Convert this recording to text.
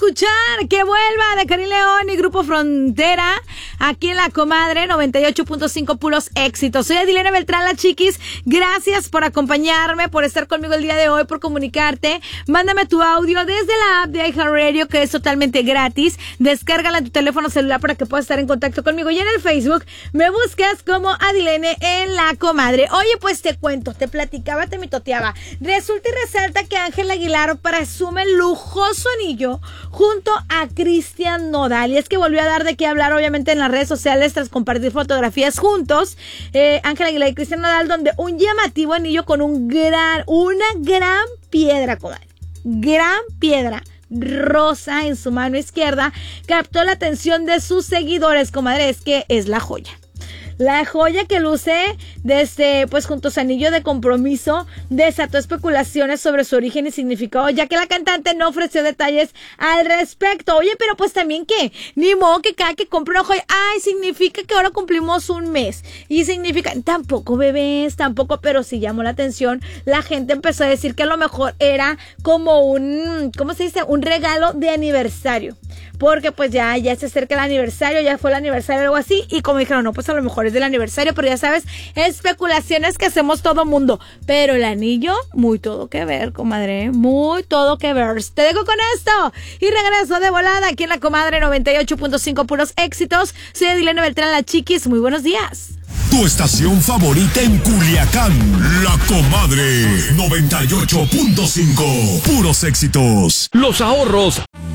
escuchar que vuelva de Karim León y Grupo Frontera aquí en La Comadre 98.5 puros éxitos. Soy Adilena Beltrán, la Chiquis. Gracias por acompañarme, por estar conmigo el día de hoy, por comunicarte. Mándame tu audio desde la app de iHeartRadio, que es totalmente gratis. Descárgala en tu teléfono celular para que puedas estar en contacto conmigo. Y en el Facebook me buscas como Adilene en La Comadre. Oye, pues te cuento, te platicaba, te mitoteaba. Resulta y resalta que Ángel Aguilar presume el lujoso anillo junto a Cristian Nodal. Y es que volvió a dar de qué hablar, obviamente, en las redes sociales tras compartir fotografías juntos. Ángel Aguilar y Cristian Nodal, donde un llamativo anillo con una gran piedra, comadre. Gran piedra rosa en su mano izquierda captó la atención de sus seguidores, comadre. Es que es la joya. La joya que luce desde, pues, junto a su anillo de compromiso, desató especulaciones sobre su origen y significado, ya que la cantante no ofreció detalles al respecto. Oye, pero pues también que, ni modo que cada que compre una joya, ay, significa que ahora cumplimos un mes. Y significa, tampoco bebés, tampoco, pero sí llamó la atención. La gente empezó a decir que a lo mejor era como un, ¿cómo se dice? Un regalo de aniversario. Porque pues ya se acerca el aniversario, ya fue el aniversario o algo así. Y como dijeron, no, pues a lo mejor es del aniversario, pero ya sabes, especulaciones que hacemos todo mundo. Pero el anillo, muy todo que ver, comadre, muy todo que ver. Te dejo con esto y regreso de volada aquí en La Comadre 98.5 puros éxitos. Soy Adilena Beltrán, la Chiquis. Muy buenos días. Tu estación favorita en Culiacán, La Comadre 98.5 puros éxitos. Los ahorros